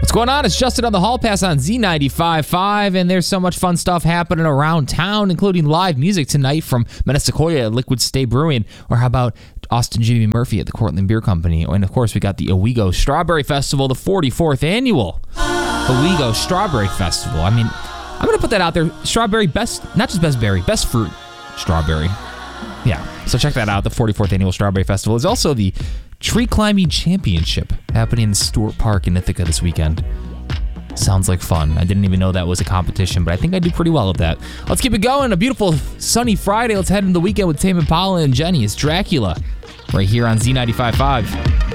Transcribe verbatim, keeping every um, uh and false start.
What's going on? It's Justin on the Hall Pass on Z ninety-five point five, and there's so much fun stuff happening around town, including live music tonight from Metasequoia at Liquid Stay Brewing, or how about Austin Jimmy Murphy at the Cortland Beer Company, and of course we got the Owego Strawberry Festival, the forty-fourth annual Owego Strawberry Festival. I mean, I'm going to put that out there. Strawberry, best, not just best berry, best fruit strawberry. Yeah, so check that out. The forty-fourth Annual Strawberry Festival is also the Tree Climbing Championship happening in Stewart Park in Ithaca this weekend. Sounds like fun. I didn't even know that was a competition, but I think I do pretty well at that. Let's keep it going. A beautiful sunny Friday. Let's head into the weekend with Tame Impala and Jenny. It's Dracula right here on Z ninety-five point five.